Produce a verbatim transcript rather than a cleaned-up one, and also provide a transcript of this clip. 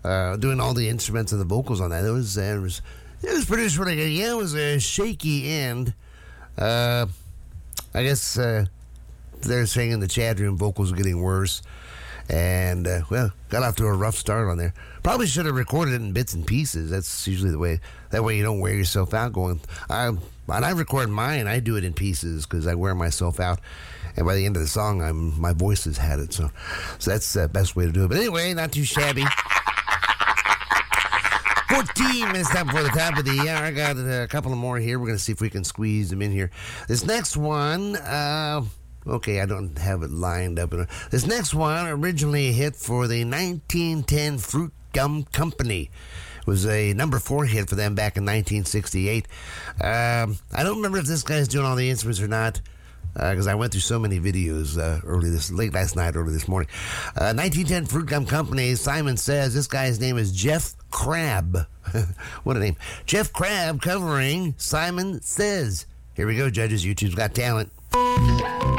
uh, doing all the instruments and the vocals on that. It was, uh, it was, it was produced really good. Yeah, it was a shaky end. Uh, I guess uh, they're saying in the chat room vocals are getting worse. And, uh, well, got off to a rough start on there. Probably should have recorded it in bits and pieces. That's usually the way. That way you don't wear yourself out going. I, when I record mine, I do it in pieces because I wear myself out. And by the end of the song, I'm my voice has had it. So, so that's the best way to do it. But anyway, not too shabby. fourteen minutes time before the top of the hour. I got a couple of more here. We're going to see if we can squeeze them in here. This next one... Uh, Okay, I don't have it lined up. This next one, originally a hit for the nineteen ten Fruit Gum Company. It was a number four hit for them back in nineteen sixty-eight. Um, I don't remember if this guy's doing all the instruments or not, because uh, I went through so many videos uh, early this, late last night, early this morning. Uh, nineteen ten Fruit Gum Company, Simon Says. This guy's name is Jeff Crabb. What a name. Jeff Crabb covering Simon Says. Here we go, judges. YouTube's Got Talent.